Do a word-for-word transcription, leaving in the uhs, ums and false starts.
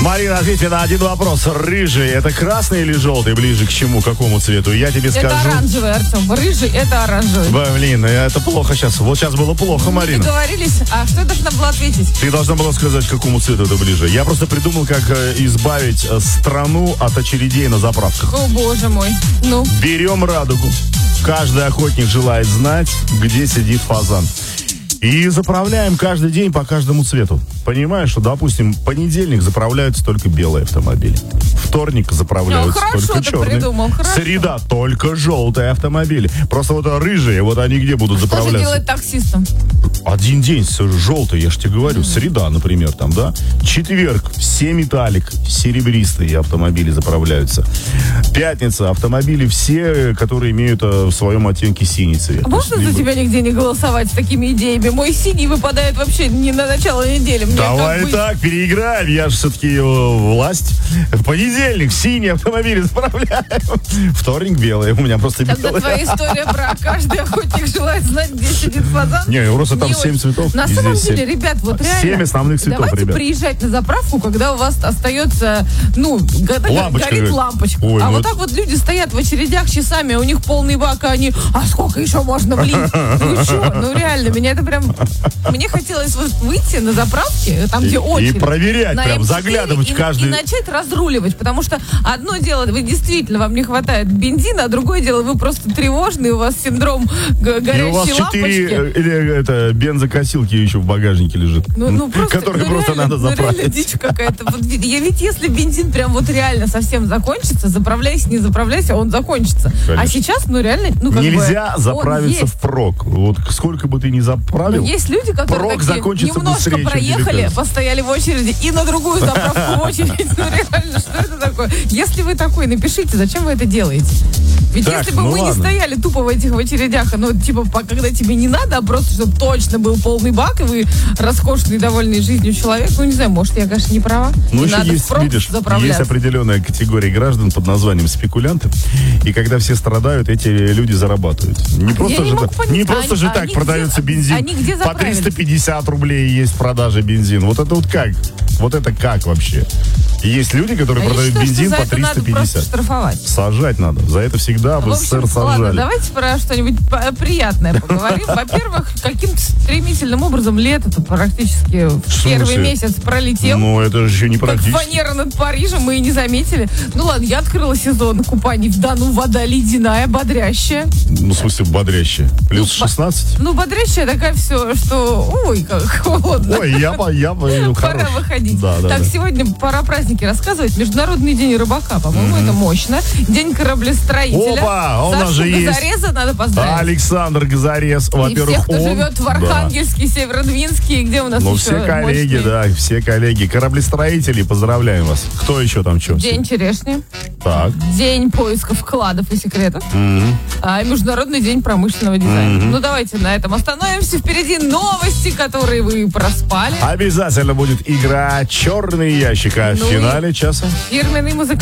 Марина, ответь на один вопрос. Рыжий — это красный или желтый? Ближе к чему? К какому цвету? Я тебе скажу. Это оранжевый, Артем. Рыжий — это оранжевый. Блин, это плохо сейчас. Вот сейчас было плохо, Марина. Мы договорились. А что я должна была ответить? Ты должна была сказать, к какому цвету это ближе. Я просто придумал, как э, избавить э, страну от очередей на заправках. О, боже мой. Ну? Берем радугу. Каждый охотник желает знать, где сидит фазан. И заправляем каждый день по каждому цвету. Понимаешь, что, допустим, понедельник заправляются только белые автомобили. Вторник заправляются ну, хорошо, только черные. Придумал, Среда только желтые автомобили. Просто вот рыжие, вот они где будут что заправляться? Что же делать таксистам? Один день желтый, я же тебе говорю. Mm-hmm. Среда, например, там, да? Четверг, все металлик, серебристые автомобили заправляются. Пятница, автомобили все, которые имеют э, в своем оттенке синий цвет. А можно либо... за тебя нигде не голосовать с такими идеями? Мой синий выпадает вообще не на начало недели. Мне Давай как бы... так, переиграем. Я же все-таки власть. В понедельник синие автомобили заправляем. Вторник белые. У меня просто белые. Тогда твоя история про каждый охотник желает знать, где сидит фазан. Не, просто там семь цветов. На самом деле, ребят, вот реально. Семь основных цветов, давайте ребят. приезжать на заправку, когда у вас остается, ну, лампочка, горит лампочка. Ой, а вот. вот так вот люди стоят в очередях часами, а у них полный бак, а они, а сколько еще можно влить? Ну что, ну реально, меня это прям... Мне хотелось вот выйти на заправке, там, где очередь. И проверять, прям заглядывать и, в каждый... И начать разруливать, потому что одно дело, вы действительно, вам не хватает бензина, а другое дело, вы просто тревожный, у вас синдром горящей лампочки. И у вас четыре или, это, бензокосилки еще в багажнике лежит, ну, ну, просто, которые ну, просто реально, надо заправить. Ну, реально дичь какая-то. Вот, я ведь если бензин прям вот реально совсем закончится, заправляйся, не заправляйся, он закончится. Конечно. А сейчас, ну реально, ну как нельзя бы, заправиться впрок. Вот сколько бы ты ни заправил, но есть люди, которые прок такие закончится немножко быстрее, проехали, чем постояли в очереди и на другую заправку в очередь. Ну реально, что это такое? Если вы такой, напишите, зачем вы это делаете? Ведь так, если бы ну вы ладно. не стояли тупо в этих в очередях, ну, типа, когда тебе не надо, а просто, чтобы точно был полный бак, и вы роскошный, довольный жизнью человек, ну, не знаю, может, я, конечно, не права. Ну, не еще надо есть, видишь, есть определенная категория граждан под названием спекулянты, и когда все страдают, эти люди зарабатывают. Не просто я же, не так, понять, не просто они, же так они продается где, бензин. Они где по триста пятьдесят рублей есть в продаже бензин. Вот это вот как? Вот это как вообще? Есть люди, которые а продают считаю, бензин по триста пятьдесят. Надо штрафовать. Сажать надо. За это всегда в СССР сажали. Ладно, давайте про что-нибудь приятное поговорим. Во-первых, каким-то стремительным образом лето-то практически в первый месяц пролетел. Ну, это же еще не практически. Как фанера над Парижем, мы и не заметили. Ну ладно, я открыла сезон купаний в Дону. Вода ледяная, бодрящая. Ну, в смысле, бодрящая. Плюс шестнадцать? Ну, бодрящая такая все, что... Ой, как холодно. Ой, я по... Я, ну, пора выходить. Да, да, так, да. сегодня пора праздники рассказывать. Международный день рыбака, по-моему, mm-hmm. это мощно. День кораблестроителя. Опа, у нас Сашу же есть. Газореза надо поздравить. Александр Газорез, во-первых, и всех, кто он... живет в Архангельске, да. Северодвинске, где у нас ну, еще все коллеги, мощные. да, все коллеги. Кораблестроители, поздравляем вас. Кто еще там что? День черешни. Так. День поиска вкладов и секретов. Mm-hmm. А Международный день промышленного дизайна. Mm-hmm. Ну, давайте на этом остановимся. Впереди новости, которые вы проспали. Обязательно будет игра «Черный ящик», а в ну финале часа фирменный музыкант.